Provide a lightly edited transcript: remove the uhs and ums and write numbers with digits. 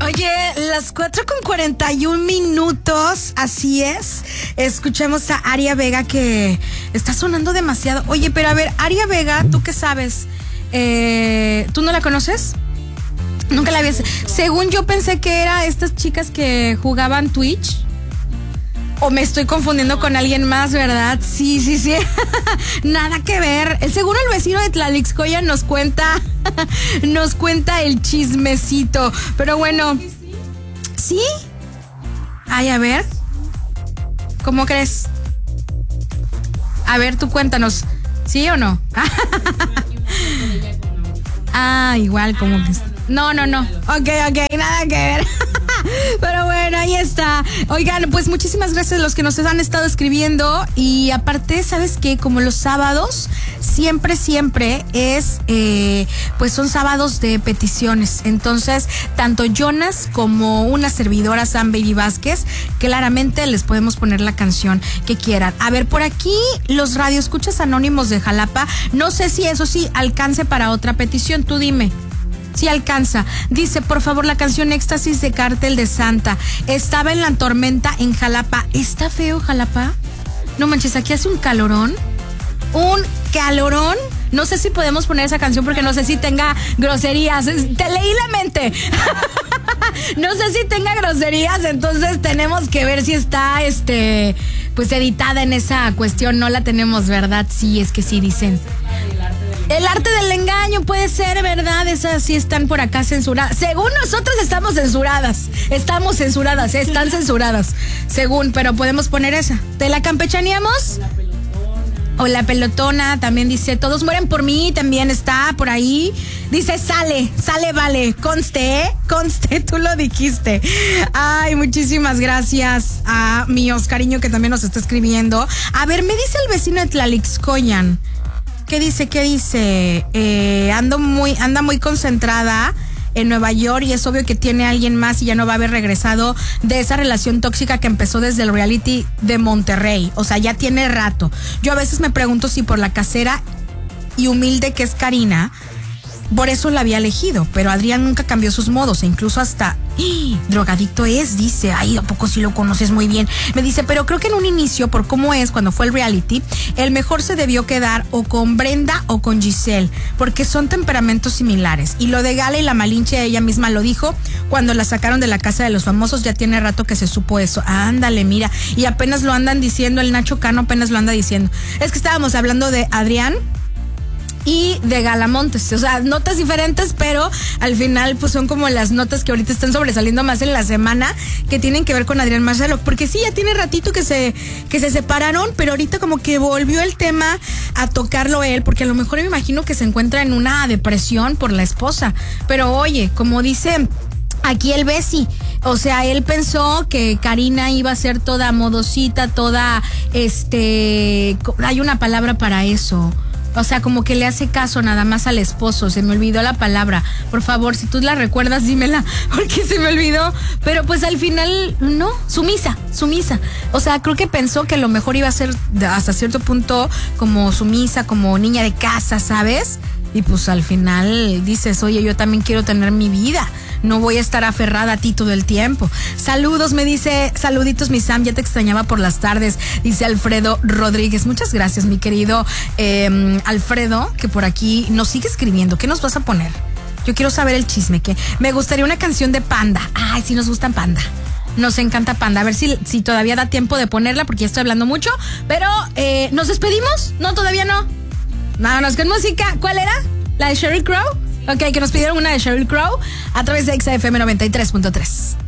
Oye, las 4:41, así es. Escuchamos a Aria Vega que está sonando demasiado. Oye, pero a ver, Aria Vega, ¿tú qué sabes? ¿Tú no la conoces? Nunca la habías. Según yo pensé que era estas chicas que jugaban Twitch. O me estoy confundiendo con alguien más, ¿verdad? Sí. Nada que ver. Seguro el vecino de Tlalixcoya nos cuenta el chismecito. Pero bueno. ¿Sí? Ay, a ver. ¿Cómo crees? A ver, tú cuéntanos. ¿Sí o no? Igual como que... No. Ok, nada que ver. Pero bueno, ahí está. Oigan, pues muchísimas gracias a los que nos han estado escribiendo. Y aparte, ¿sabes qué? Como los sábados, siempre es, pues son sábados de peticiones. Entonces, tanto Jonas como una servidora, Sam Baby Vázquez, claramente les podemos poner la canción que quieran. A ver, por aquí, los radioescuchas anónimos de Jalapa. No sé si eso sí alcance para otra petición. Tú dime. Sí alcanza. Dice, por favor, la canción Éxtasis de Cártel de Santa. Estaba en la tormenta en Jalapa. ¿Está feo Jalapa? No manches, aquí hace un calorón. No sé si podemos poner esa canción porque no sé si tenga groserías. Te leí la mente. No sé si tenga groserías, entonces tenemos que ver si está, pues editada en esa cuestión. No la tenemos, ¿verdad? Sí, es que sí dicen. El arte del engaño puede ser, ¿verdad? Esas sí están por acá censuradas. Según nosotros están censuradas, están censuradas. Según, pero podemos poner esa. ¿Te la campechaneamos? O la pelotona también dice, todos mueren por mí, también está por ahí. Dice, sale, vale, conste, tú lo dijiste. Ay, muchísimas gracias a mi Oscariño que también nos está escribiendo. A ver, me dice el vecino de Tlalixcoyan. ¿Qué dice? Anda muy concentrada en Nueva York y es obvio que tiene a alguien más y ya no va a haber regresado de esa relación tóxica que empezó desde el reality de Monterrey. O sea, ya tiene rato. Yo a veces me pregunto si por la casera y humilde que es Karina, por eso la había elegido, pero Adrián nunca cambió sus modos e incluso hasta drogadicto es, dice. Ay, ¿a poco sí lo conoces muy bien? Me dice, pero creo que en un inicio, por cómo es cuando fue el reality, el mejor se debió quedar o con Brenda o con Giselle, porque son temperamentos similares. Y lo de Gala y la Malinche, ella misma lo dijo cuando la sacaron de la casa de los famosos. Ya tiene rato que se supo eso. Ándale, mira, y apenas lo andan diciendo, el Nacho Cano apenas lo anda diciendo. Es que estábamos hablando de Adrián y de Galamontes, o sea, notas diferentes, pero al final pues son como las notas que ahorita están sobresaliendo más en la semana, que tienen que ver con Adrián Marcelo, porque sí, ya tiene ratito que se separaron, pero ahorita como que volvió el tema a tocarlo él, porque a lo mejor me imagino que se encuentra en una depresión por la esposa, pero oye, como dice aquí el Bessi, o sea, él pensó que Karina iba a ser toda modosita, toda, hay una palabra para eso. O sea, como que le hace caso nada más al esposo. Se me olvidó la palabra. Por favor, si tú la recuerdas, dímela, porque se me olvidó. Pero pues al final, no, sumisa. O sea, creo que pensó que lo mejor iba a ser hasta cierto punto como sumisa, como niña de casa, ¿sabes? Y pues al final dices, oye, yo también quiero tener mi vida. No voy a estar aferrada a ti todo el tiempo. Saludos, me dice, saluditos mi Sam, ya te extrañaba por las tardes, dice Alfredo Rodríguez. Muchas gracias, mi querido Alfredo, que por aquí nos sigue escribiendo. ¿Qué nos vas a poner? Yo quiero saber el chisme, que me gustaría una canción de Panda. Ay, sí nos gustan Panda. Nos encanta Panda. A ver si todavía da tiempo de ponerla, porque ya estoy hablando mucho. Pero, ¿nos despedimos? No, todavía no. Vámonos con música. ¿Cuál era? ¿La de Sheryl Crow? Ok, que nos pidieron una de Sheryl Crow a través de XFM 93.3.